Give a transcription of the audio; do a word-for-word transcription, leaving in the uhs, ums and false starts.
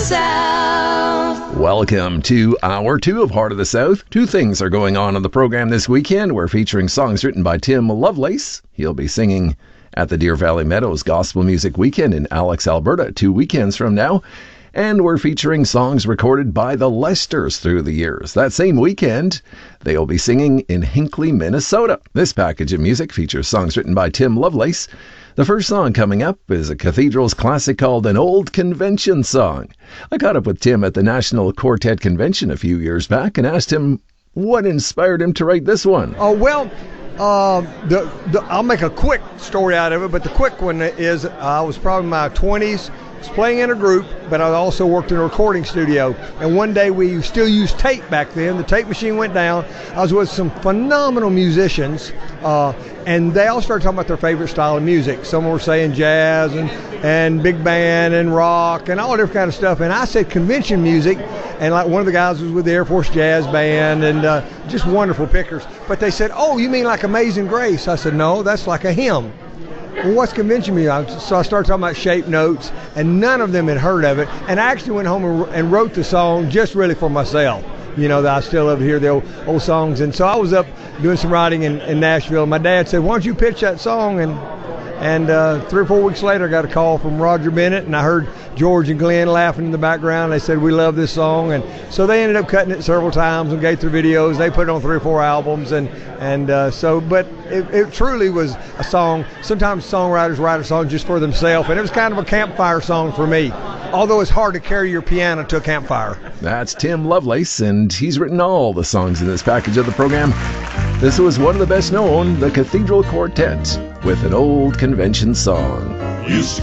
South. Welcome to Hour two of Heart of the South. Two things are going on on the program this weekend. We're featuring songs written by Tim Lovelace. He'll be singing at the Deer Valley Meadows Gospel Music Weekend in Alex, Alberta, two weekends from now. And we're featuring songs recorded by the Lesters through the years. That same weekend, they'll be singing in Hinckley, Minnesota. This package of music features songs written by Tim Lovelace. The first song coming up is a Cathedrals classic called An Old Convention Song. I caught up with Tim at the National Quartet Convention a few years back and asked him what inspired him to write this one. Oh, well, uh, the, the, I'll make a quick story out of it, but the quick one is uh, I was probably in my twenties. I was playing in a group, but I also worked in a recording studio. And one day we still used tape back then. The tape machine went down. I was with some phenomenal musicians, uh, and they all started talking about their favorite style of music. Some were saying jazz and, and big band and rock and all different kind of stuff. And I said convention music, and like one of the guys was with the Air Force Jazz Band, and uh, just wonderful pickers. But they said, "Oh, you mean like Amazing Grace?" I said, "No, that's like a hymn." Well, what's convention music? So I started talking about shape notes, and none of them had heard of it. And I actually went home and, and wrote the song just really for myself. You know, that I still love to hear the old, old songs. And so I was up doing some writing in, in Nashville. And my dad said, "Why don't you pitch that song?" And and uh, three or four weeks later, I got a call from Roger Bennett, and I heard George and Glenn laughing in the background. They said, "We love this song." And so they ended up cutting it several times and gave through videos. They put it on three or four albums. And, and uh, so, but it, it truly was a song. Sometimes songwriters write a song just for themselves, and it was kind of a campfire song for me. Although it's hard to carry your piano to a campfire. That's Tim Lovelace, and he's written all the songs in this package of the program. This was one of the best known, the Cathedral Quartet, with An Old Convention Song. You